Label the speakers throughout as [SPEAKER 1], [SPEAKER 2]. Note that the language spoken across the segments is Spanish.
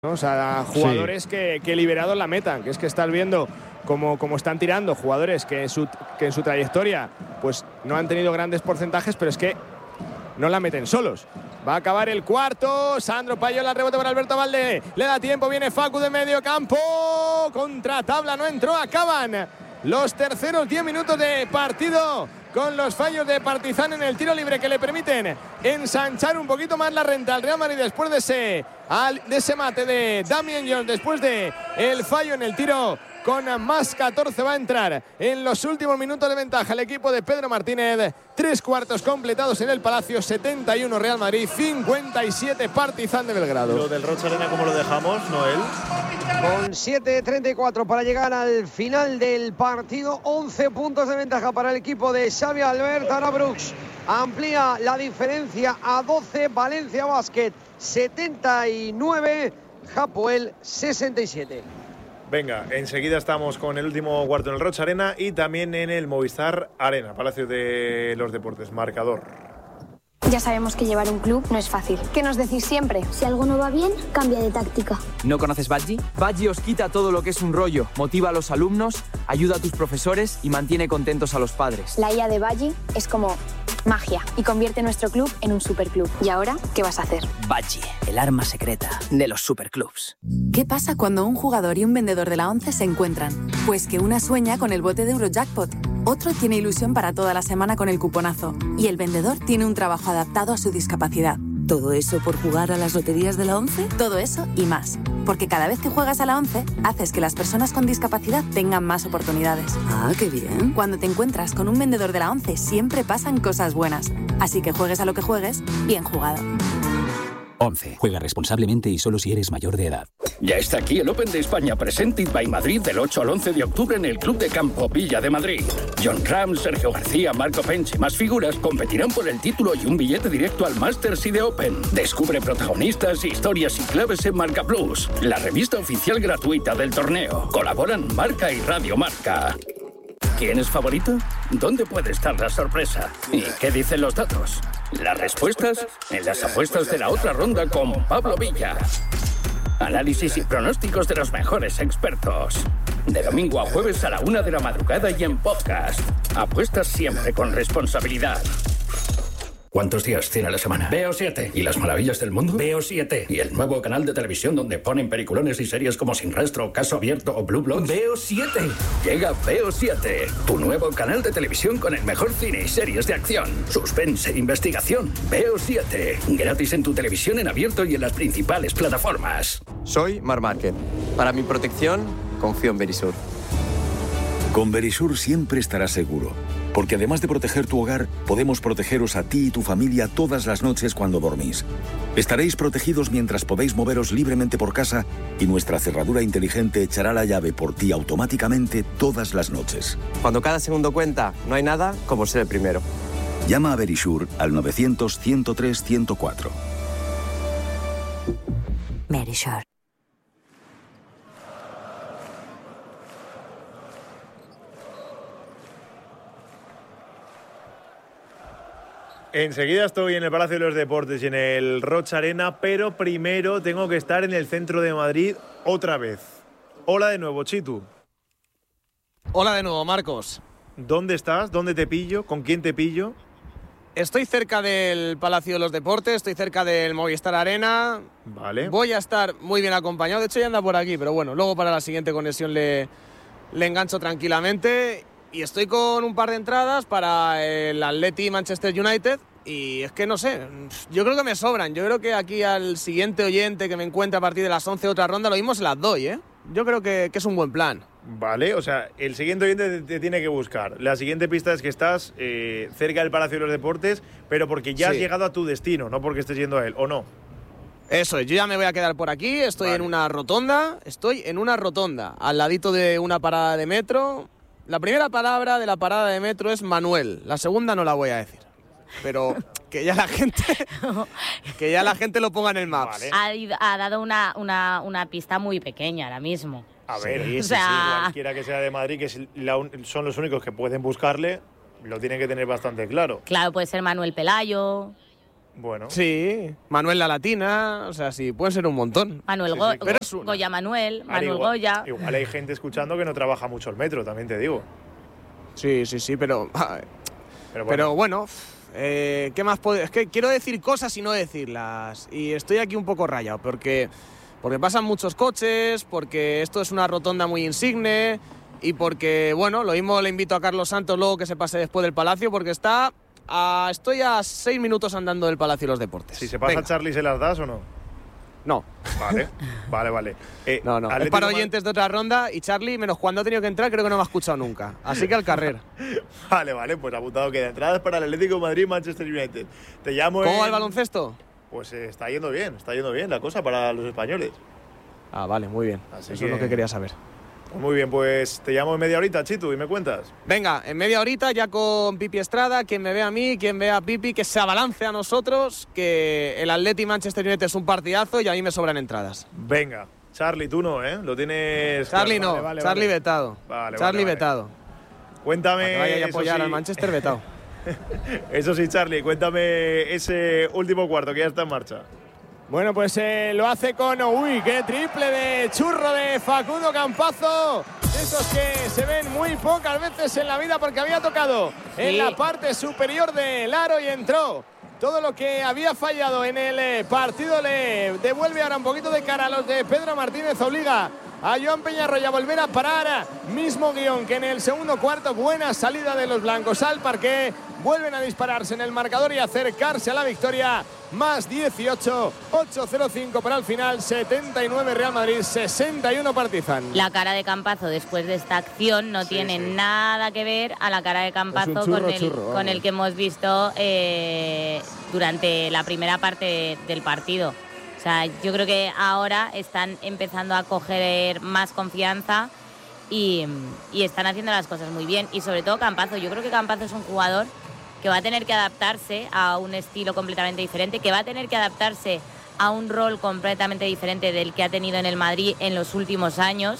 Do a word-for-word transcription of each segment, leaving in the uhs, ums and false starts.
[SPEAKER 1] ¿no? O sea, jugadores sí. que, que liberados la metan, que es que estás viendo cómo, cómo están tirando jugadores que en, su, que en su trayectoria pues no han tenido grandes porcentajes, pero es que no la meten solos. Va a acabar el cuarto, Sandro Payola, el rebote para Alberto Valde, le da tiempo, viene Facu de medio campo, contra tabla, no entró, acaban los terceros diez minutos de partido con los fallos de Partizan en el tiro libre que le permiten ensanchar un poquito más la renta al Real Madrid después de ese, de ese mate de Damian Jones, después de el fallo en el tiro. Con más catorce va a entrar en los últimos minutos de ventaja el equipo de Pedro Martínez. Tres cuartos completados en el Palacio, setenta y uno Real Madrid, cincuenta y siete Partizan de Belgrado.
[SPEAKER 2] Lo del Rocha Arena, ¿cómo lo dejamos, Noel?
[SPEAKER 3] Con siete treinta y cuatro para llegar al final del partido, once puntos de ventaja para el equipo de Xavi Albert. Ahora Brooks amplía la diferencia a doce, Valencia Basket setenta y nueve, Hapoel sesenta y siete.
[SPEAKER 2] Venga, enseguida estamos con el último cuarto en el Rocha Arena y también en el Movistar Arena, Palacio de los Deportes. Marcador.
[SPEAKER 4] Ya sabemos que llevar un club no es fácil. ¿Qué nos decís siempre?
[SPEAKER 5] Si algo no va bien, cambia de táctica.
[SPEAKER 6] ¿No conoces Badgie? Badgie os quita todo lo que es un rollo, motiva a los alumnos, ayuda a tus profesores y mantiene contentos a los padres.
[SPEAKER 4] La I A de Badgie es como magia y convierte nuestro club en un superclub. ¿Y ahora qué vas a hacer?
[SPEAKER 7] Badgie, el arma secreta de los superclubs.
[SPEAKER 8] ¿Qué pasa cuando un jugador y un vendedor de la ONCE se encuentran? Pues que una sueña con el bote de Eurojackpot, otro tiene ilusión para toda la semana con el cuponazo y el vendedor tiene un trabajo adaptado a su discapacidad. ¿Todo eso por jugar a las loterías de la ONCE? Todo eso y más. Porque cada vez que juegas a la ONCE, haces que las personas con discapacidad tengan más oportunidades.
[SPEAKER 7] Ah, qué bien.
[SPEAKER 8] Cuando te encuentras con un vendedor de la ONCE, siempre pasan cosas buenas. Así que juegues a lo que juegues, bien jugado.
[SPEAKER 9] ONCE. Juega responsablemente y solo si eres mayor de edad.
[SPEAKER 10] Ya está aquí el Open de España Presented by Madrid del ocho al once de octubre en el Club de Campo Villa de Madrid. John Ram, Sergio García, Marco Pench y más figuras competirán por el título y un billete directo al Masters y de Open. Descubre protagonistas, historias y claves en Marca Plus, la revista oficial gratuita del torneo. Colaboran Marca y Radio Marca. ¿Quién es favorito? ¿Dónde puede estar la sorpresa? ¿Y qué dicen los datos? Las respuestas en las apuestas de la otra ronda con Pablo Villa. Análisis y pronósticos de los mejores expertos. De domingo a jueves a la una de la madrugada y en podcast. Apuestas siempre con responsabilidad. ¿Cuántos días tiene la semana? Veo siete. ¿Y las maravillas del mundo? Veo siete. ¿Y el nuevo canal de televisión donde ponen peliculones y series como Sin Rastro, Caso Abierto o Blue Bloods? Veo siete. Llega Veo siete, tu nuevo canal de televisión con el mejor cine y series de acción, suspense e investigación. Veo siete. Gratis en tu televisión en abierto y en las principales plataformas.
[SPEAKER 11] Soy Marc Márquez. Para mi protección, confío en Verisur.
[SPEAKER 12] Con Verisur siempre estarás seguro. Porque además de proteger tu hogar, podemos protegeros a ti y tu familia todas las noches cuando dormís. Estaréis protegidos mientras podéis moveros libremente por casa y nuestra cerradura inteligente echará la llave por ti automáticamente todas las noches.
[SPEAKER 11] Cuando cada segundo cuenta, no hay nada como ser el primero.
[SPEAKER 12] Llama a Verisur al novecientos, ciento tres, ciento cuatro.
[SPEAKER 7] Verisur.
[SPEAKER 2] Enseguida estoy en el Palacio de los Deportes y en el Rocha Arena, pero primero tengo que estar en el centro de Madrid otra vez. Hola de nuevo, Chitu.
[SPEAKER 13] Hola de nuevo, Marcos.
[SPEAKER 2] ¿Dónde estás? ¿Dónde te pillo? ¿Con quién te pillo?
[SPEAKER 13] Estoy cerca del Palacio de los Deportes, estoy cerca del Movistar Arena.
[SPEAKER 2] Vale.
[SPEAKER 13] Voy a estar muy bien acompañado, de hecho ya anda por aquí, pero bueno, luego para la siguiente conexión le, le engancho tranquilamente. Y estoy con un par de entradas para el Atleti Manchester United y es que no sé, yo creo que me sobran. Yo creo que aquí al siguiente oyente que me encuentre a partir de las once otra ronda, lo mismo se las doy, ¿eh? Yo creo que, que es un buen plan.
[SPEAKER 2] Vale, o sea, el siguiente oyente te, te tiene que buscar. La siguiente pista es que estás eh, cerca del Palacio de los Deportes, pero porque ya sí. has llegado a tu destino, no porque estés yendo a él, ¿o no?
[SPEAKER 13] Eso es, yo ya me voy a quedar por aquí, estoy vale. en una rotonda, estoy en una rotonda, al ladito de una parada de metro. La primera palabra de la parada de metro es Manuel, la segunda no la voy a decir. Pero que ya la gente que ya la gente lo ponga en el Maps.
[SPEAKER 14] Vale. Ha, ha dado una, una, una pista muy pequeña ahora mismo.
[SPEAKER 2] A ver, sí,
[SPEAKER 14] o
[SPEAKER 2] sí,
[SPEAKER 14] sea...
[SPEAKER 2] sí, cualquiera que sea de Madrid, que es la, son los únicos que pueden buscarle, lo tienen que tener bastante claro.
[SPEAKER 14] Claro, puede ser Manuel Pelayo.
[SPEAKER 2] Bueno.
[SPEAKER 13] Sí, Manuel La Latina, o sea, sí, pueden ser un montón.
[SPEAKER 14] Manuel
[SPEAKER 2] Sí,
[SPEAKER 14] Go
[SPEAKER 2] sí, claro.
[SPEAKER 14] Go Goya Manuel,
[SPEAKER 2] Ahora,
[SPEAKER 14] Manuel
[SPEAKER 2] igual,
[SPEAKER 14] Goya.
[SPEAKER 2] Igual hay gente escuchando que no trabaja mucho el metro, también te digo.
[SPEAKER 13] Sí, sí, sí, pero...
[SPEAKER 2] Pero bueno,
[SPEAKER 13] Pero bueno, eh, ¿qué más puedo...? Es que quiero decir cosas y no decirlas. Y estoy aquí un poco rayado, porque, porque pasan muchos coches, porque esto es una rotonda muy insigne, y porque, bueno, lo mismo le invito a Carlos Santos luego que se pase después del Palacio, porque está... A, estoy a seis minutos andando del Palacio de los Deportes.
[SPEAKER 2] si se pasa
[SPEAKER 13] Venga.
[SPEAKER 2] a Charlie, ¿se las das o no?
[SPEAKER 13] No.
[SPEAKER 2] Vale, vale, vale. Eh,
[SPEAKER 13] No, no, es
[SPEAKER 2] Atlético
[SPEAKER 13] para
[SPEAKER 2] Ma-
[SPEAKER 13] oyentes de otra ronda, y Charlie, menos cuando ha tenido que entrar, creo que no me ha escuchado nunca. Así que al carrer.
[SPEAKER 2] Vale, vale, pues apuntado queda. Entradas para el Atlético de Madrid, Manchester United. Te llamo
[SPEAKER 13] ¿Cómo va
[SPEAKER 2] en-
[SPEAKER 13] el baloncesto?
[SPEAKER 2] Pues eh, está yendo bien, está yendo bien la cosa para los españoles.
[SPEAKER 13] Ah, vale, muy bien.
[SPEAKER 2] Así
[SPEAKER 13] Eso
[SPEAKER 2] que-
[SPEAKER 13] es lo que quería saber.
[SPEAKER 2] Pues muy bien, pues te llamo en media horita, Chitu, y me cuentas.
[SPEAKER 13] Venga, en media horita ya con Pipi Estrada, quien me vea a mí, quien vea a Pipi, que se abalance a nosotros, que el Atleti Manchester United es un partidazo y a mí me sobran entradas.
[SPEAKER 2] Venga, Charlie, tú no, ¿eh? Lo tienes...
[SPEAKER 13] Charlie
[SPEAKER 2] claro.
[SPEAKER 13] no,
[SPEAKER 2] Vale, vale,
[SPEAKER 13] Charlie
[SPEAKER 2] vale.
[SPEAKER 13] vetado.
[SPEAKER 2] Vale,
[SPEAKER 13] Charlie
[SPEAKER 2] vale, vale.
[SPEAKER 13] vetado.
[SPEAKER 2] Cuéntame...
[SPEAKER 13] Para que vaya a
[SPEAKER 2] eso
[SPEAKER 13] apoyar
[SPEAKER 2] sí-
[SPEAKER 13] al Manchester vetado.
[SPEAKER 2] Eso sí, Charlie, cuéntame ese último cuarto que ya está en marcha.
[SPEAKER 1] Bueno, pues eh, lo hace con... ¡Uy, qué triple de churro de Facundo Campazo! Esos que se ven muy pocas veces en la vida porque había tocado en
[SPEAKER 14] Sí.
[SPEAKER 1] la parte superior del aro y entró. Todo lo que había fallado en el eh, partido le devuelve ahora un poquito de cara a los de Pedro Martínez. Obliga a Joan Peñarroya a volver a parar. Mismo guión que en el segundo cuarto. Buena salida de los blancos al parqué. Vuelven a dispararse en el marcador y acercarse a la victoria. Más dieciocho, ocho cero cinco para el final. setenta y nueve Real Madrid, sesenta y uno Partizan.
[SPEAKER 14] La cara de Campazo después de esta acción no
[SPEAKER 2] Sí,
[SPEAKER 14] tiene
[SPEAKER 2] sí.
[SPEAKER 14] nada que ver a la cara de Campazo
[SPEAKER 1] Es un churro,
[SPEAKER 14] con, el,
[SPEAKER 1] churro, vamos.
[SPEAKER 14] con el que hemos visto eh, durante la primera parte del partido. O sea, yo creo que ahora están empezando a coger más confianza y, y están haciendo las cosas muy bien. Y sobre todo Campazo. Yo creo que Campazo es un jugador que va a tener que adaptarse a un estilo completamente diferente, que va a tener que adaptarse a un rol completamente diferente del que ha tenido en el Madrid en los últimos años.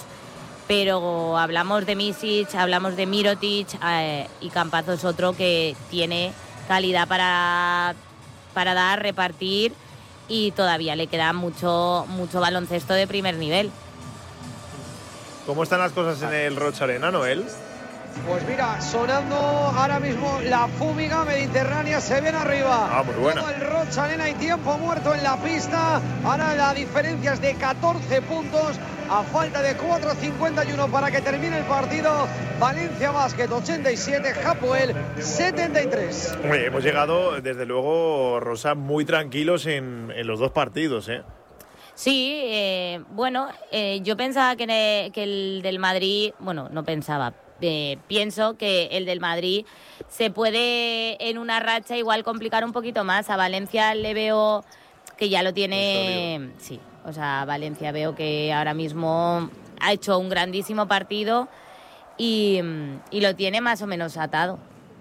[SPEAKER 14] Pero hablamos de Misic, hablamos de Mirotic eh, y Campazo es otro que tiene calidad para, para dar, repartir y todavía le queda mucho, mucho baloncesto de primer nivel.
[SPEAKER 2] ¿Cómo están las cosas en el Rocha Arena, Noel?
[SPEAKER 3] Pues mira, sonando ahora mismo la fúmiga mediterránea, se viene arriba.
[SPEAKER 2] Ah, muy buena.
[SPEAKER 3] Todo el Rocha Arena y tiempo muerto en la pista. Ahora la diferencia es de catorce puntos a falta de cuatro cincuenta y uno para que termine el partido. Valencia Basket ochenta y siete, Hapoel setenta y tres.
[SPEAKER 2] Oye, hemos llegado, desde luego, Rosa, muy tranquilos en, en los dos partidos, ¿eh?
[SPEAKER 14] Sí, eh, bueno, eh, yo pensaba que, ne- que el del Madrid, bueno, no pensaba, eh, pienso que el del Madrid se puede en una racha igual complicar un poquito más. A Valencia le veo que ya lo tiene, sí, o sea, Valencia veo que ahora mismo ha hecho un grandísimo partido y, y lo tiene más o menos atado.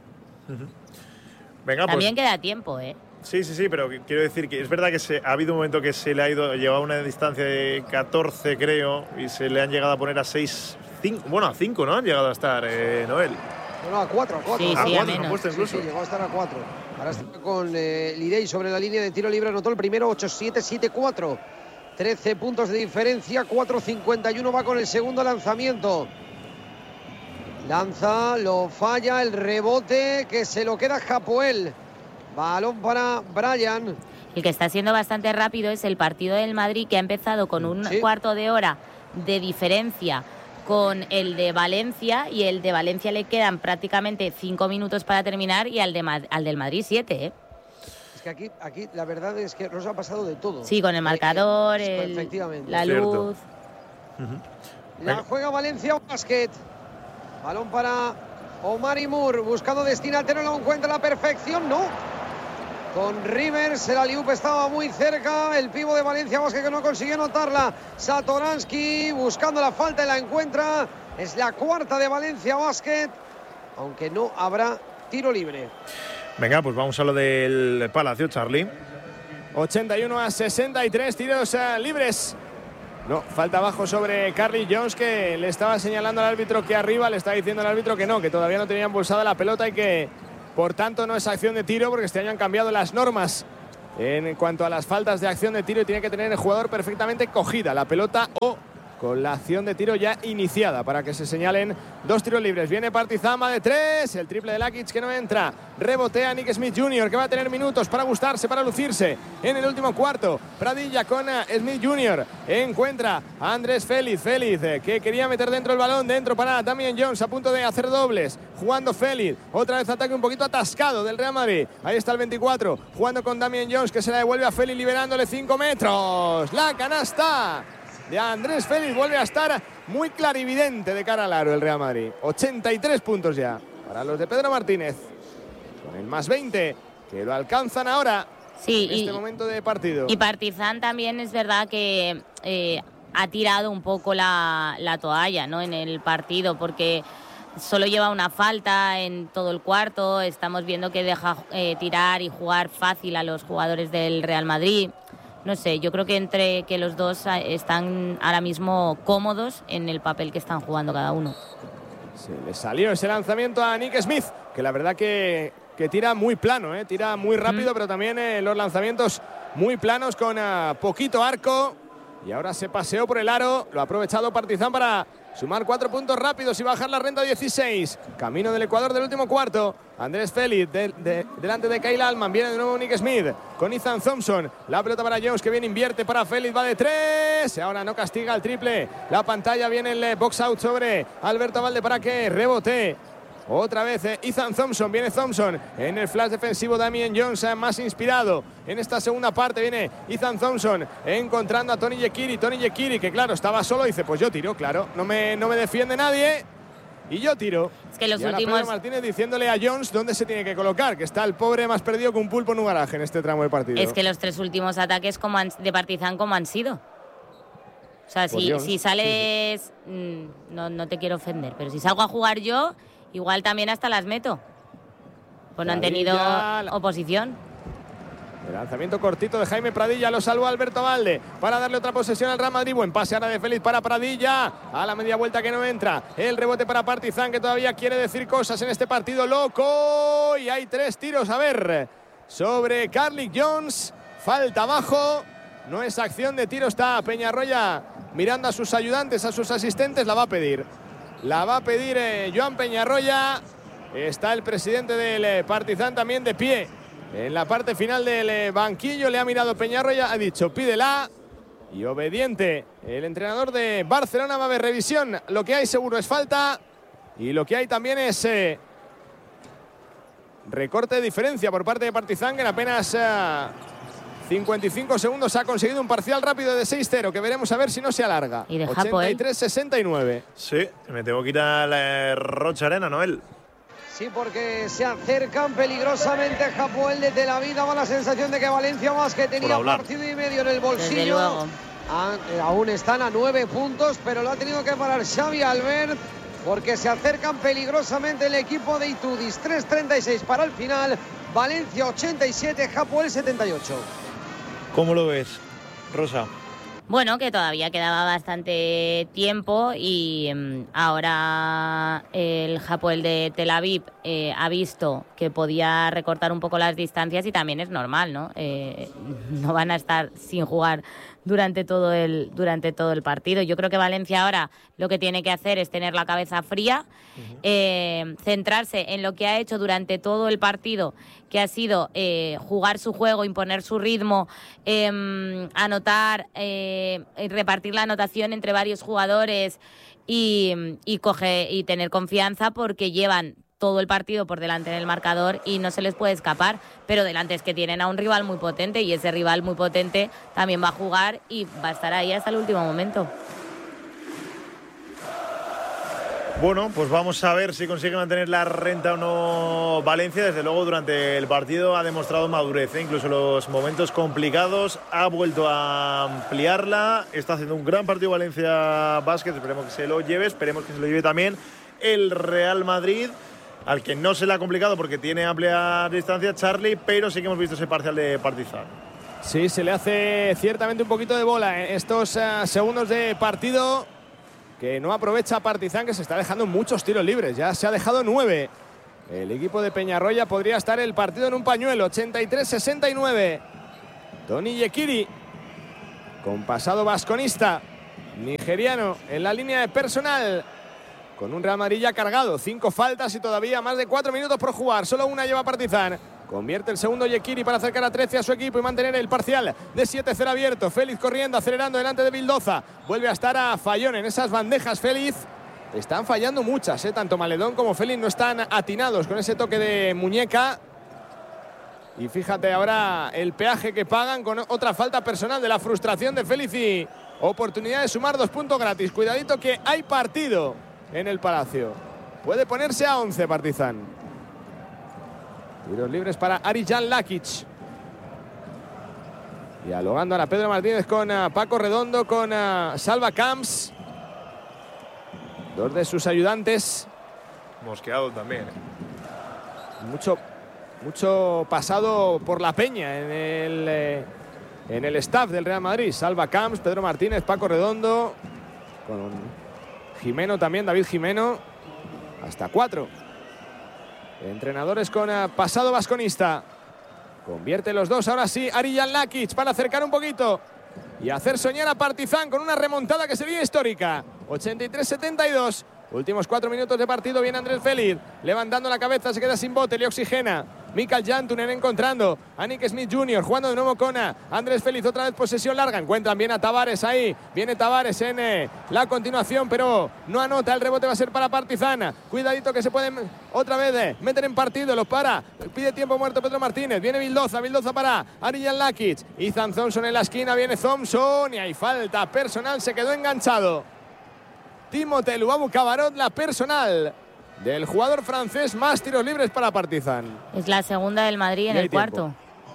[SPEAKER 2] Venga,
[SPEAKER 14] También
[SPEAKER 2] pues,
[SPEAKER 14] queda tiempo, ¿eh?
[SPEAKER 2] sí, sí, sí, pero que- quiero decir que es verdad que se, ha habido un momento que se le ha ido, llevaba una distancia de catorce, creo, y se le han llegado a poner a seis, cinco, bueno, a cinco, ¿no? Han llegado a estar, eh, Noel.
[SPEAKER 3] No, no, a cuatro, a cuatro.
[SPEAKER 14] Sí,
[SPEAKER 2] a
[SPEAKER 14] sí, a
[SPEAKER 2] cuatro,
[SPEAKER 14] menos.
[SPEAKER 2] han puesto
[SPEAKER 3] Sí,
[SPEAKER 2] incluso.
[SPEAKER 3] sí, llegó a estar a cuatro. Ahora está con eh, Lidey sobre la línea de tiro libre, anotó el primero, ocho siete, siete cuatro. trece puntos de diferencia, cuatro cincuenta y uno va con el segundo lanzamiento. Lanza, lo falla, el rebote que se lo queda Hapoel. Balón para Brian.
[SPEAKER 14] El que está siendo bastante rápido es el partido del Madrid, que ha empezado con un
[SPEAKER 3] Sí.
[SPEAKER 14] cuarto de hora de diferencia con el de Valencia, y el de Valencia le quedan prácticamente cinco minutos para terminar y al, de Ma- al del Madrid siete, ¿eh?
[SPEAKER 3] Es que aquí, aquí la verdad es que nos ha pasado de todo.
[SPEAKER 14] Sí, con el marcador,
[SPEAKER 3] Eh, eh,
[SPEAKER 14] el-
[SPEAKER 3] efectivamente.
[SPEAKER 14] la
[SPEAKER 2] Cierto.
[SPEAKER 14] luz.
[SPEAKER 3] La juega Valencia Basket. Balón para Omar Imur, buscando destino altero, lo encuentra a la perfección, no. Con Rivers, el aliup estaba muy cerca, el pivo de Valencia Basket que no consiguió anotarla. Satoransky buscando la falta y la encuentra. Es la cuarta de Valencia Basket, aunque no habrá tiro libre.
[SPEAKER 2] Venga, pues vamos a lo del Palacio, Charlie.
[SPEAKER 1] ochenta y uno a sesenta y tres tiros eh, libres. No, falta abajo sobre Carly Jones, que le estaba señalando al árbitro que arriba, le está diciendo al árbitro que no, que todavía no tenía impulsada la pelota y que por tanto no es acción de tiro porque este año han cambiado las normas en cuanto a las faltas de acción de tiro y tiene que tener el jugador perfectamente cogida la pelota o con la acción de tiro ya iniciada para que se señalen dos tiros libres. Viene Partizan, va de tres, el triple de Lakic que no entra, rebotea Nick Smith junior que va a tener minutos para gustarse, para lucirse en el último cuarto. Pradilla con Smith junior encuentra a Andrés Félix, Félix que quería meter dentro el balón, dentro para Damian Jones a punto de hacer dobles, jugando Félix, otra vez ataque un poquito atascado del Real Madrid, ahí está el veinticuatro, jugando con Damian Jones que se la devuelve a Félix liberándole cinco metros, la canasta de Andrés Félix vuelve a estar muy clarividente de cara al aro el Real Madrid. ochenta y tres puntos ya para los de Pedro Martínez. Con el más veinte que lo alcanzan ahora
[SPEAKER 14] sí,
[SPEAKER 1] en este
[SPEAKER 14] y,
[SPEAKER 1] momento de partido.
[SPEAKER 14] Y Partizan también es verdad que eh, ha tirado un poco la, la toalla, ¿no?, en el partido, porque solo lleva una falta en todo el cuarto. Estamos viendo que deja eh, tirar y jugar fácil a los jugadores del Real Madrid. No sé, yo creo que entre que los dos están ahora mismo cómodos en el papel que están jugando cada uno.
[SPEAKER 1] Se le salió ese lanzamiento a Nick Smith, que la verdad que, que tira muy plano, ¿eh? Tira muy rápido, mm. pero también eh, los lanzamientos muy planos con uh, poquito arco. Y ahora se paseó por el aro, lo ha aprovechado Partizan para sumar cuatro puntos rápidos y bajar la renta a dieciséis. Camino del Ecuador del último cuarto. Andrés Félix de, de, delante de Kyle Allman. Viene de nuevo Nick Smith con Ethan Thompson. La pelota para Jones que viene, invierte para Félix. Va de tres. Ahora no castiga el triple. La pantalla viene el box out sobre Alberto Valde para que rebote. Otra vez eh, Ethan Thompson, viene Thompson en el flash defensivo. Damian Jones eh, más inspirado en esta segunda parte. Viene Ethan Thompson encontrando a Tony Yekiri. Tony Yekiri que claro, estaba solo, dice pues yo tiro, claro, no me, no me defiende nadie y yo tiro.
[SPEAKER 14] Es que los
[SPEAKER 1] y ahora
[SPEAKER 14] últimos...
[SPEAKER 1] Pedro Martínez diciéndole a Jones dónde se tiene que colocar, que está el pobre más perdido que un pulpo en un garaje en este tramo de partido.
[SPEAKER 14] Es que los tres últimos ataques como han, de Partizan como han sido. O sea, si, si sales... Mmm, no, no te quiero ofender, pero si salgo a jugar yo... Igual también hasta las meto. Pues no han tenido oposición.
[SPEAKER 1] El lanzamiento cortito de Jaime Pradilla lo salvó Alberto Valde para darle otra posesión al Real Madrid. Buen pase ahora de Félix para Pradilla. A la media vuelta que no entra. El rebote para Partizan que todavía quiere decir cosas en este partido loco. Y hay tres tiros, a ver, sobre Carlik Jones. Falta abajo. No es acción de tiro. Está Peñarroya mirando a sus ayudantes, a sus asistentes. La va a pedir. La va a pedir eh, Joan Peñarroya. Está el presidente del eh, Partizan también de pie. En la parte final del eh, banquillo le ha mirado Peñarroya, ha dicho pídela. Y obediente el entrenador de Barcelona. Va a haber revisión. Lo que hay seguro es falta. Y lo que hay también es eh, recorte de diferencia por parte de Partizan, que en apenas eh, cincuenta y cinco segundos ha conseguido un parcial rápido de seis cero, que veremos a ver si no se alarga.
[SPEAKER 14] Y de
[SPEAKER 1] ochenta y tres sesenta y nueve.
[SPEAKER 2] Sí, me tengo que ir a la Rocha Arena, Noel.
[SPEAKER 3] Sí, porque se acercan peligrosamente Hapoel de Tel Aviv. Daba la sensación de que Valencia más que tenía partido y medio en el bolsillo. Ah, aún están a nueve puntos, pero lo ha tenido que parar Xavi Albert, porque se acercan peligrosamente el equipo de Itudis. tres treinta y seis para el final. Valencia ochenta y siete, Hapoel setenta y ocho.
[SPEAKER 2] ¿Cómo lo ves, Rosa?
[SPEAKER 14] Bueno, que todavía quedaba bastante tiempo y um, ahora el Hapoel de Tel Aviv eh, ha visto que podía recortar un poco las distancias y también es normal, ¿no? Eh, no van a estar sin jugar durante todo el durante todo el partido. Yo creo que Valencia ahora lo que tiene que hacer es tener la cabeza fría, uh-huh. eh, centrarse en lo que ha hecho durante todo el partido, que ha sido eh, jugar su juego, imponer su ritmo, eh, anotar, eh, repartir la anotación entre varios jugadores y, y, coge, y tener confianza, porque llevan todo el partido por delante en el marcador y no se les puede escapar, pero delante es que tienen a un rival muy potente y ese rival muy potente también va a jugar y va a estar ahí hasta el último momento.
[SPEAKER 2] Bueno, pues vamos a ver si consigue mantener la renta o no Valencia. Desde luego durante el partido ha demostrado madurez, ¿eh? Incluso en los momentos complicados ha vuelto a ampliarla. Está haciendo un gran partido Valencia Basket, esperemos que se lo lleve, esperemos que se lo lleve también el Real Madrid, al que no se le ha complicado porque tiene amplia distancia, Charlie, pero sí que hemos visto ese parcial de Partizan.
[SPEAKER 1] Sí, se le hace ciertamente un poquito de bola en estos uh, segundos de partido, que no aprovecha Partizan, que se está dejando muchos tiros libres. Ya se ha dejado nueve. El equipo de Peñarroya podría estar el partido en un pañuelo. ochenta y tres sesenta y nueve. Tony Yekiri, con pasado vasconista, nigeriano, en la línea de personal, con un Real Madrid ya cargado. Cinco faltas y todavía más de cuatro minutos por jugar. Solo una lleva Partizan. Convierte el segundo Yekiri para acercar a trece a su equipo y mantener el parcial de siete cero abierto. Félix corriendo, acelerando delante de Vildoza. Vuelve a estar a Fallón en esas bandejas. Félix. Están fallando muchas, ¿eh? Tanto Maledón como Félix no están atinados con ese toque de muñeca. Y fíjate ahora el peaje que pagan con otra falta personal de la frustración de Félix y oportunidad de sumar dos puntos gratis. Cuidadito que hay partido en el Palacio. Puede ponerse a once Partizan. Tiros libres para Arijan Lakic. Dialogando ahora Pedro Martínez con uh, Paco Redondo, con uh, Salva Camps. Dos de sus ayudantes.
[SPEAKER 2] Mosqueado también. ¿eh?
[SPEAKER 1] Mucho, mucho pasado por la peña en el, eh, en el staff del Real Madrid. Salva Camps, Pedro Martínez, Paco Redondo. Con Jimeno también, David Jimeno. Hasta cuatro. Entrenadores con uh, pasado vasconista. Convierte los dos, ahora sí, Arijan Lakic para acercar un poquito y hacer soñar a Partizan con una remontada que sería histórica. ochenta y tres setenta y dos. Últimos cuatro minutos de partido. Viene Andrés Félix levantando la cabeza, se queda sin bote, le oxigena. Mikael Jantunen encontrando a Nick Smith junior Jugando de nuevo con Andrés Félix. Otra vez posesión larga. Encuentran bien a Tavares ahí. Viene Tavares en eh, la continuación, pero no anota. El rebote va a ser para Partizan. Cuidadito que se pueden otra vez eh, meter en partido. Los para. Pide tiempo muerto Pedro Martínez. Viene Vildoza. Vildoza para Arijan Lakic. Ethan Thompson en la esquina. Viene Thompson. Y hay falta personal. Se quedó enganchado Timothée Luabu Cabarot, la personal del jugador francés. Más tiros libres para Partizan.
[SPEAKER 14] Es la segunda del Madrid en el cuarto.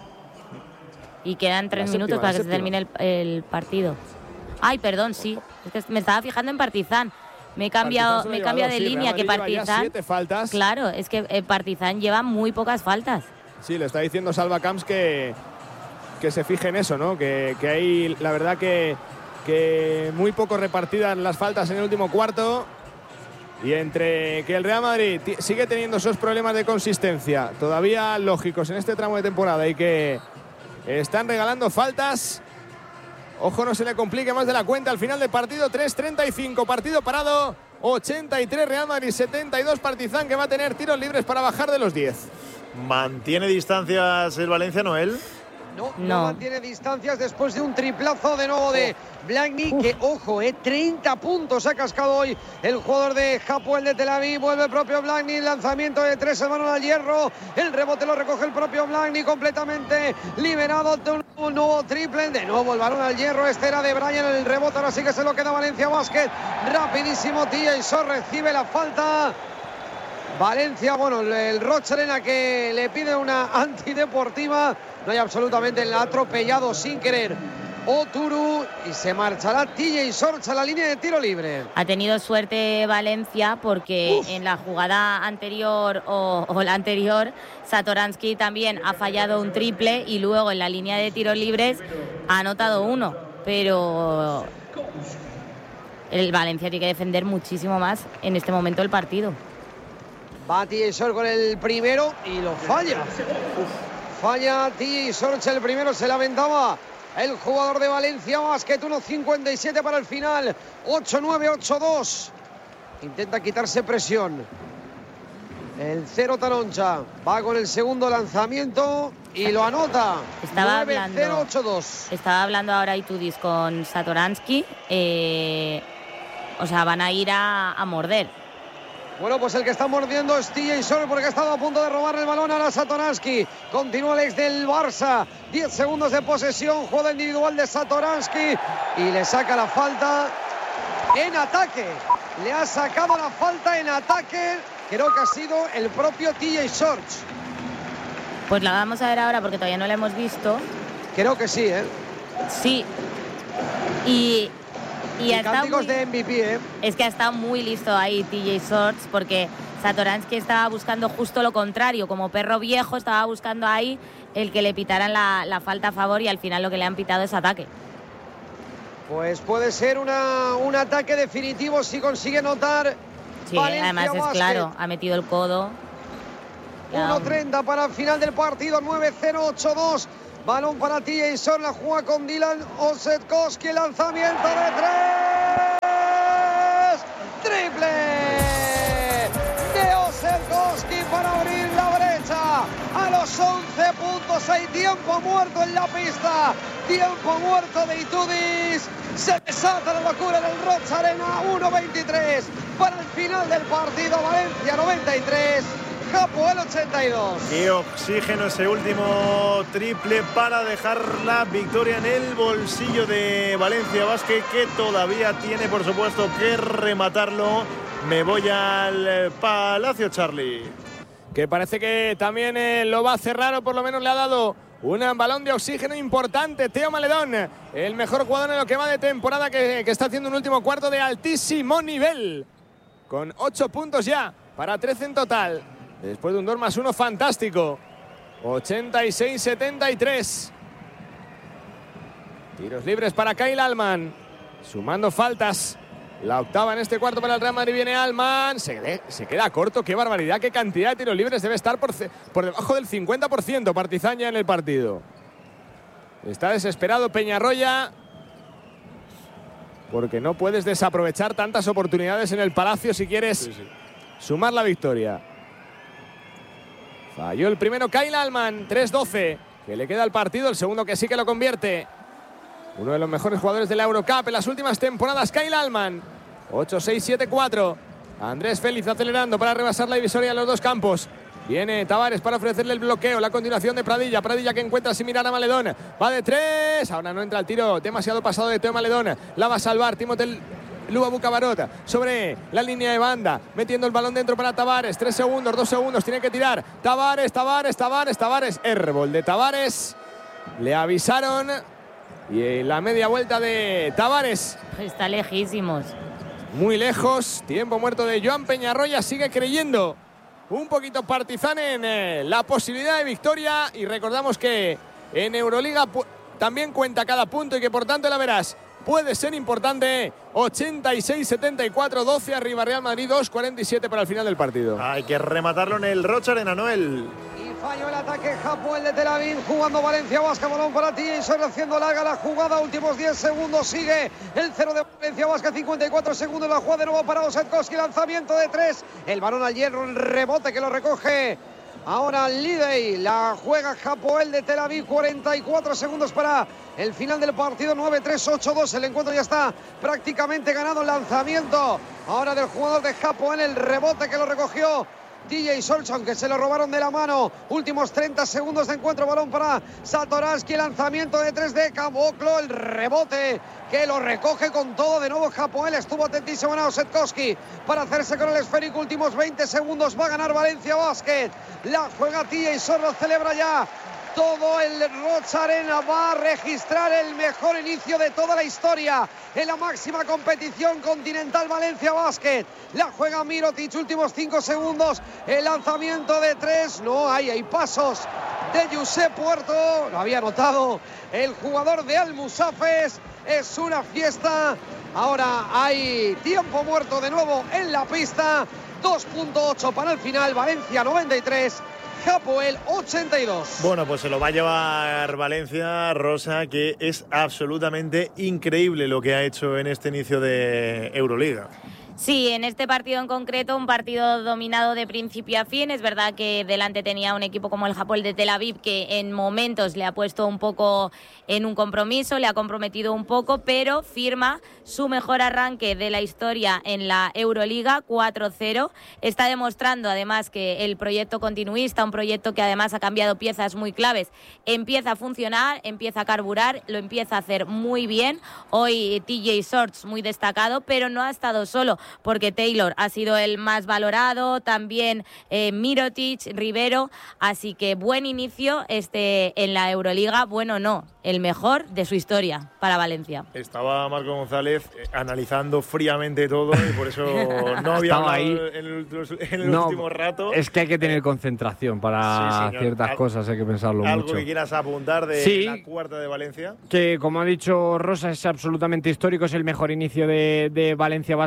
[SPEAKER 14] Y quedan tres minutos para que se termine el, el partido. Ay, perdón, sí. Es que me estaba fijando en Partizan. Me he cambiado, me he cambiado de línea que Partizan.
[SPEAKER 1] Siete faltas.
[SPEAKER 14] Claro, es que eh, Partizan lleva muy pocas faltas.
[SPEAKER 1] Sí, le está diciendo Salva Camps que, que se fije en eso, ¿no? Que, que hay, la verdad que, que muy poco repartidas las faltas en el último cuarto. Y entre que el Real Madrid sigue teniendo esos problemas de consistencia todavía lógicos en este tramo de temporada y que están regalando faltas, ojo, no se le complique más de la cuenta al final del partido. Tres treinta y cinco, partido parado. Ochenta y tres Real Madrid, setenta y dos Partizan, que va a tener tiros libres para bajar de los diez.
[SPEAKER 2] ¿Mantiene distancias el Valencia, Noel?
[SPEAKER 3] No, no, no mantiene distancias después de un triplazo de nuevo de Blagny, que ojo, eh, treinta puntos ha cascado hoy el jugador de Hapoel de Tel Aviv. Vuelve el propio Blagny, lanzamiento de tres, el balón al hierro, el rebote lo recoge el propio Blagny, completamente liberado de un, un nuevo triple, de nuevo el balón al hierro. Este era de Brian, el rebote ahora sí que se lo queda Valencia Basket, rapidísimo. T J Short recibe la falta. Valencia, bueno, el Rocharena que le pide una antideportiva. No hay absolutamente, el atropellado sin querer Oturu y se marchará T J Short a la línea de tiro libre.
[SPEAKER 14] Ha tenido suerte Valencia porque Uf. en la jugada anterior o, o la anterior Satoransky también ha fallado un triple y luego en la línea de tiros libres ha anotado uno, pero el Valencia tiene que defender muchísimo más en este momento el partido.
[SPEAKER 3] Va T J Short con el primero y lo falla. Uf. Falla T J Short, el primero se lamentaba el jugador de Valencia Basket. uno cincuenta y siete para el final. ocho nueve, ocho dos. Intenta quitarse presión. El cero Taloncha va con el segundo lanzamiento y lo anota.
[SPEAKER 14] Estaba
[SPEAKER 3] nueve cero,
[SPEAKER 14] hablando,
[SPEAKER 3] ocho dos.
[SPEAKER 14] Estaba hablando ahora Itudis con Satoransky. Eh, o sea, van a ir a, a morder.
[SPEAKER 3] Bueno, pues el que está mordiendo es T J Short porque ha estado a punto de robar el balón a Satoransky. Continúa el ex del Barça. diez segundos de posesión. Jugada individual de Satoransky. Y le saca la falta en ataque. Le ha sacado la falta en ataque. Creo que ha sido el propio T J Short.
[SPEAKER 14] Pues la vamos a ver ahora porque todavía no la hemos visto.
[SPEAKER 3] Creo que sí, ¿eh?
[SPEAKER 14] Sí. Y... Y,
[SPEAKER 3] y cánticos muy, de M V P, ¿eh?
[SPEAKER 14] Es que ha estado muy listo ahí T J Short porque Satoransky estaba buscando justo lo contrario. Como perro viejo estaba buscando ahí el que le pitaran la, la falta a favor y al final lo que le han pitado es ataque.
[SPEAKER 3] Pues puede ser una, un ataque definitivo si consigue notar.
[SPEAKER 14] Sí,
[SPEAKER 3] Valencia
[SPEAKER 14] además es
[SPEAKER 3] Basket.
[SPEAKER 14] Claro, ha metido el codo.
[SPEAKER 3] uno treinta para el final del partido, nueve cero, ocho dos. Balón para T J Short, la juega con Dylan Osetkowski, lanzamiento de tres. ¡Triple! De Osetkowski para abrir la brecha. A los once puntos hay tiempo muerto en la pista. Tiempo muerto de Itudis. Se desata la locura del Roig Arena. uno veintitrés para el final del partido. Valencia noventa y tres. Hapoel ochenta y dos.
[SPEAKER 2] Qué oxígeno ese último triple para dejar la victoria en el bolsillo de Valencia Basket, que todavía tiene, por supuesto, que rematarlo. Me voy al Palacio, Charlie.
[SPEAKER 1] Que parece que también eh, lo va a cerrar, o por lo menos le ha dado un balón de oxígeno importante. Theo Maledón, el mejor jugador en lo que va de temporada, que, que está haciendo un último cuarto de altísimo nivel. Con ocho puntos ya, para trece en total. Después de un dos más uno fantástico. ochenta y seis setenta y tres. Tiros libres para Kyle Allman. Sumando faltas. La octava en este cuarto para el Real Madrid. Viene Allman. Se, se queda corto. Qué barbaridad. Qué cantidad de tiros libres. Debe estar por, por debajo del cincuenta por ciento. Partizan ya en el partido. Está desesperado Peñarroya, porque no puedes desaprovechar tantas oportunidades en el Palacio si quieres sí, sí. sumar la victoria. Falló el primero Kyle Allman, tres doce, que le queda al partido. El segundo que sí que lo convierte. Uno de los mejores jugadores de la Eurocup en las últimas temporadas, Kyle Allman. ocho seis siete cuatro. Andrés Félix acelerando para rebasar la divisoria en los dos campos. Viene Tavares para ofrecerle el bloqueo. La continuación de Pradilla. Pradilla que encuentra sin mirar a Maledón. Va de tres. Ahora no entra el tiro. Demasiado pasado de Teo Maledón. La va a salvar Timothée Lubavu Cabarot sobre la línea de banda, metiendo el balón dentro para Tavares. Tres segundos, dos segundos, tiene que tirar. Tavares, Tavares, Tavares, Tavares. Airball de Tavares. Le avisaron. Y en la media vuelta de Tavares.
[SPEAKER 14] Está lejísimos.
[SPEAKER 1] Muy lejos. Tiempo muerto de Joan Peñarroya. Sigue creyendo un poquito Partizan en eh, la posibilidad de victoria. Y recordamos que en Euroliga también cuenta cada punto y que por tanto la verás. Puede ser importante. ochenta y seis setenta y cuatro, doce arriba Real Madrid, dos cuarenta y siete para el final del partido.
[SPEAKER 2] Hay que rematarlo en el Roig Arena, Noel.
[SPEAKER 3] Y falló el ataque Hapoel de Tel Aviv, jugando Valencia Basket, balón para ti, haciendo larga la jugada, últimos diez segundos, sigue el cero de Valencia Basket, cincuenta y cuatro segundos, la jugada de nuevo para Osetkowski, lanzamiento de tres, el balón al hierro, el rebote que lo recoge ahora Lidey, la juega Hapoel de Tel Aviv, cuarenta y cuatro segundos para el final del partido, nueve tres ocho dos, el encuentro ya está prácticamente ganado. El lanzamiento ahora del jugador de Hapoel, el rebote que lo recogió T J Solson, que se lo robaron de la mano. Últimos treinta segundos de encuentro, balón para Satoransky, lanzamiento de tres de Caboclo, el rebote que lo recoge con todo de nuevo Hapoel. Estuvo atentísimo a Osetkowski para hacerse con el esférico. Últimos veinte segundos, va a ganar Valencia Basket. La juega T J Short, lo celebra ya todo el Roig Arena. Va a registrar el mejor inicio de toda la historia en la máxima competición continental. Valencia Basket, la juega Mirotic, últimos cinco segundos, el lanzamiento de tres, no hay, hay pasos de Josep Puerto, lo había notado el jugador de Almusafes. Es una fiesta. Ahora hay tiempo muerto de nuevo en la pista. dos punto ocho para el final. Valencia noventa y tres, Hapoel ochenta y dos.
[SPEAKER 2] Bueno, pues se lo va a llevar Valencia, Rosa, que es absolutamente increíble lo que ha hecho en este inicio de Euroliga.
[SPEAKER 14] Sí, en este partido en concreto, un partido dominado de principio a fin. Es verdad que delante tenía un equipo como el Hapoel de Tel Aviv, que en momentos le ha puesto un poco en un compromiso, le ha comprometido un poco, pero firma su mejor arranque de la historia en la Euroliga, cuatro cero. Está demostrando además que el proyecto continuista, un proyecto que además ha cambiado piezas muy claves, empieza a funcionar, empieza a carburar, lo empieza a hacer muy bien. Hoy T J Short muy destacado, pero no ha estado solo, porque Taylor ha sido el más valorado, también eh, Mirotic, Rivero, así que buen inicio este en la Euroliga, bueno no, el mejor de su historia para Valencia.
[SPEAKER 2] Estaba Marco González eh, analizando fríamente todo y por eso no había hablado ahí en el, en el no, último rato.
[SPEAKER 15] Es que hay que tener concentración para sí, ciertas Al, cosas, hay que pensarlo
[SPEAKER 2] ¿algo
[SPEAKER 15] mucho.
[SPEAKER 2] ¿Algo que quieras apuntar de sí, la cuarta de Valencia?
[SPEAKER 15] Que como ha dicho Rosa, es absolutamente histórico, es el mejor inicio de, de Valencia Basket en este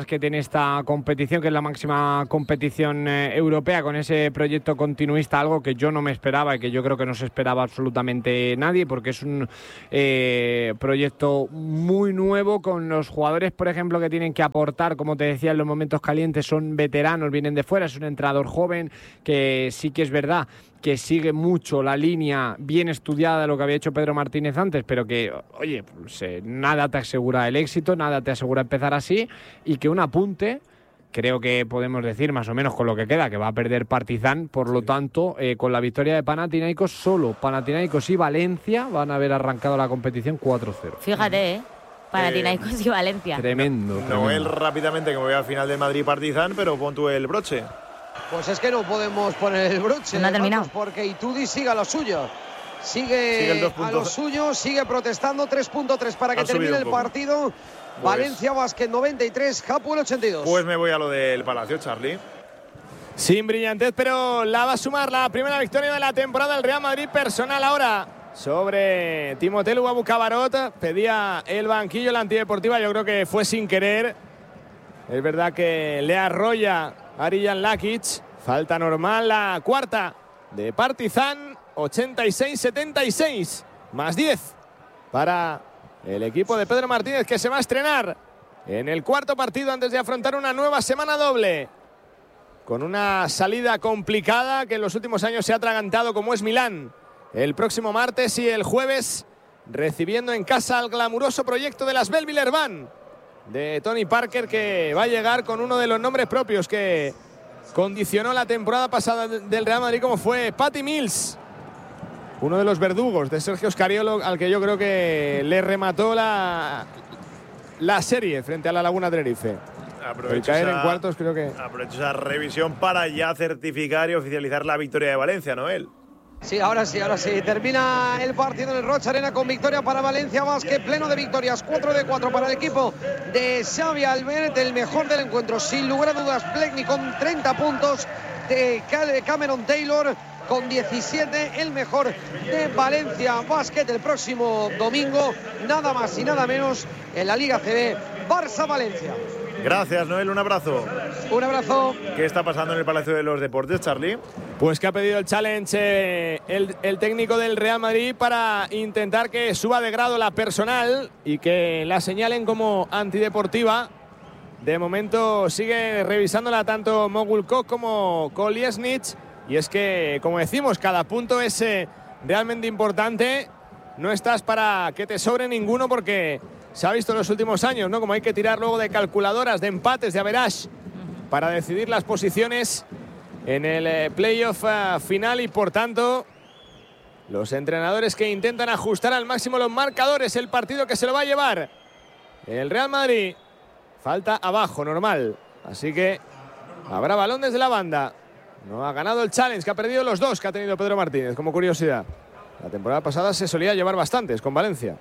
[SPEAKER 15] esta competición, que es la máxima competición eh, europea, con ese proyecto continuista, algo que yo no me esperaba y que yo creo que no se esperaba absolutamente nadie, porque es un eh, proyecto muy nuevo, con los jugadores, por ejemplo, que tienen que aportar, como te decía, en los momentos calientes, son veteranos, vienen de fuera, es un entrenador joven que sí que es verdad que sigue mucho la línea bien estudiada de lo que había hecho Pedro Martínez antes, pero que, oye, pues, eh, nada te asegura el éxito, nada te asegura empezar así, y que un apunte, creo que podemos decir más o menos con lo que queda, que va a perder Partizan, por lo tanto, eh, con la victoria de Panathinaikos, solo Panathinaikos y Valencia van a haber arrancado la competición cuatro cero.
[SPEAKER 14] Fíjate, ¿eh? Panathinaikos eh, y Valencia.
[SPEAKER 15] Tremendo.
[SPEAKER 2] Noel,
[SPEAKER 15] tremendo.
[SPEAKER 2] rápidamente, que me voy al final de Madrid-Partizan, pero pon tú el broche.
[SPEAKER 3] Pues es que no podemos poner el broche.
[SPEAKER 14] No ha terminado.
[SPEAKER 3] Porque Itudi sigue a lo suyo. Sigue, sigue a lo suyo, sigue protestando. tres punto tres para que termine el partido. Pues, Valencia Basket noventa y tres, Hapoel ochenta y dos.
[SPEAKER 2] Pues me voy a lo del Palacio, Charlie.
[SPEAKER 1] Sin brillantez, pero la va a sumar la primera victoria de la temporada del Real Madrid, personal ahora sobre Timothé Luwawu-Cabarrot. Pedía el banquillo la antideportiva, yo creo que fue sin querer. Es verdad que le arrolla Arijan Lakic. Falta normal, la cuarta de Partizan, ochenta y seis setenta y seis, más diez para el equipo de Pedro Martínez, que se va a estrenar en el cuarto partido antes de afrontar una nueva semana doble, con una salida complicada que en los últimos años se ha atragantado, como es Milán, el próximo martes, y el jueves recibiendo en casa al glamuroso proyecto de las Belleville Band de Tony Parker, que va a llegar con uno de los nombres propios que condicionó la temporada pasada del Real Madrid, como fue Patty Mills, uno de los verdugos de Sergio Scariolo, al que yo creo que le remató la, la serie frente a la Laguna Tenerife. El caer esa, en cuartos, creo que...
[SPEAKER 2] Aprovecho esa revisión para ya certificar y oficializar la victoria de Valencia, Noel.
[SPEAKER 3] Sí, ahora sí, ahora sí. Termina el partido en el Rocha Arena con victoria para Valencia Basket, pleno de victorias, cuatro de cuatro para el equipo de Xavi Albert, el mejor del encuentro, sin lugar a dudas, Plechny con treinta puntos, de Cameron Taylor con diecisiete, el mejor de Valencia Basket. El próximo domingo, nada más y nada menos, en la Liga C B, Barça-Valencia.
[SPEAKER 2] Gracias, Noel, un abrazo.
[SPEAKER 3] Un abrazo.
[SPEAKER 2] ¿Qué está pasando en el Palacio de los Deportes, Charlie?
[SPEAKER 1] Pues que ha pedido el challenge eh, el, el técnico del Real Madrid para intentar que suba de grado la personal y que la señalen como antideportiva. De momento sigue revisándola tanto Mogul Koch como Koliesnich. Y es que, como decimos, cada punto es eh, realmente importante. No estás para que te sobre ninguno, porque se ha visto en los últimos años, ¿no?, como hay que tirar luego de calculadoras, de empates, de average, para decidir las posiciones en el eh, playoff uh, final. Y por tanto, los entrenadores que intentan ajustar al máximo los marcadores, el partido que se lo va a llevar el Real Madrid. Falta abajo, normal. Así que habrá balón desde la banda. No ha ganado el challenge, que ha perdido los dos que ha tenido Pedro Martínez, como curiosidad. La temporada pasada se solía llevar bastantes con Valencia.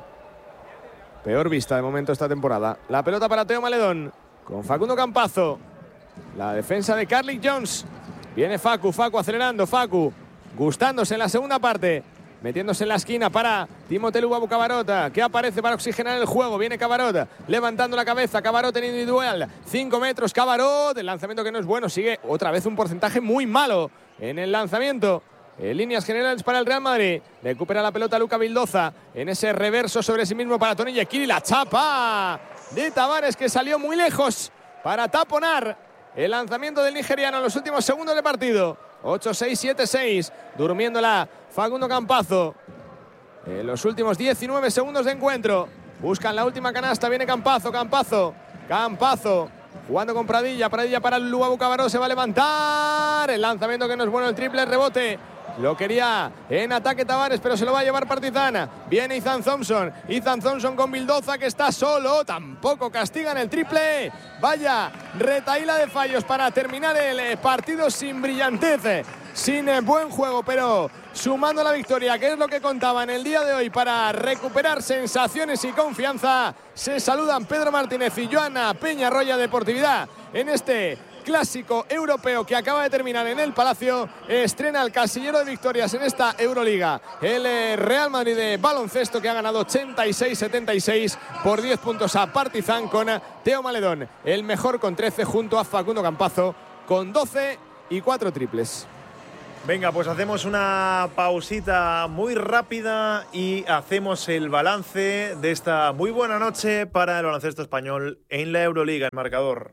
[SPEAKER 1] Peor vista de momento esta temporada. La pelota para Teo Maledón con Facundo Campazzo. La defensa de Carlik Jones. Viene Facu, Facu acelerando, Facu gustándose en la segunda parte, metiéndose en la esquina para Timothé Luwawu-Cabarrot, que aparece para oxigenar el juego. Viene Cabarrot levantando la cabeza, Cabarrot en individual, cinco metros, Cabarrot, el lanzamiento que no es bueno, sigue otra vez un porcentaje muy malo en el lanzamiento. En líneas generales para el Real Madrid, recupera la pelota Luca Vildoza en ese reverso sobre sí mismo para Tony Yekini. La chapa de Tavares, que salió muy lejos para taponar el lanzamiento del nigeriano en los últimos segundos de partido. ocho seis, siete seis, durmiéndola Facundo Campazzo en los últimos diecinueve segundos de encuentro. Buscan la última canasta, viene Campazzo, Campazzo, Campazzo jugando con Pradilla, Pradilla para Luwawu-Cabarrot, se va a levantar, el lanzamiento que no es bueno, el triple, rebote. Lo quería en ataque Tavares, pero se lo va a llevar Partizan. Viene Ethan Thompson. Ethan Thompson con Vildoza, que está solo. Tampoco castigan el triple. Vaya retaíla de fallos para terminar el partido sin brillantez, sin buen juego, pero sumando la victoria, que es lo que contaba en el día de hoy para recuperar sensaciones y confianza. Se saludan Pedro Martínez y Joana Peñarroya. Deportividad en este clásico europeo que acaba de terminar en el Palacio. Estrena el casillero de victorias en esta Euroliga el eh, Real Madrid de baloncesto, que ha ganado ochenta y seis setenta y seis por diez puntos a Partizan, con Teo Maledón el mejor con trece, junto a Facundo Campazo con doce y cuatro triples.
[SPEAKER 2] Venga, pues hacemos una pausita muy rápida y hacemos el balance de esta muy buena noche para el baloncesto español en la Euroliga. El marcador.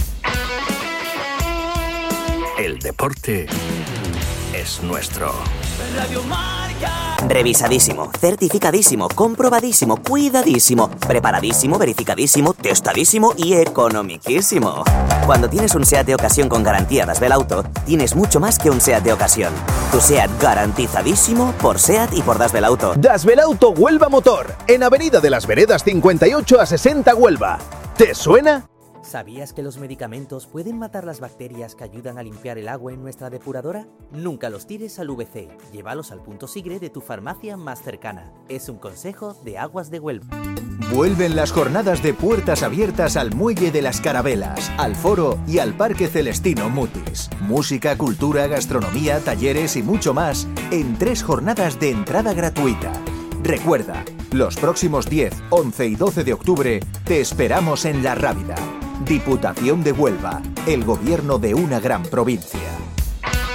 [SPEAKER 16] El deporte es nuestro.
[SPEAKER 17] Radio Marca.
[SPEAKER 18] Revisadísimo, certificadísimo, comprobadísimo, cuidadísimo, preparadísimo, verificadísimo, testadísimo y economiquísimo. Cuando tienes un SEAT de ocasión con garantía Das Belauto, tienes mucho más que un SEAT de ocasión. Tu SEAT garantizadísimo por SEAT y por Das Belauto.
[SPEAKER 19] Das Belauto Huelva Motor, en Avenida de las Veredas cincuenta y ocho a sesenta Huelva. ¿Te suena?
[SPEAKER 20] ¿Sabías que los medicamentos pueden matar las bacterias que ayudan a limpiar el agua en nuestra depuradora? Nunca los tires al V C. Llévalos al punto Sigre de tu farmacia más cercana. Es un consejo de Aguas de Huelva.
[SPEAKER 21] Vuelven las jornadas de puertas abiertas al Muelle de las Carabelas, al Foro y al Parque Celestino Mutis. Música, cultura, gastronomía, talleres y mucho más en tres jornadas de entrada gratuita. Recuerda, los próximos diez, once y doce de octubre te esperamos en La Rábida. Diputación de Huelva, el gobierno de una gran provincia.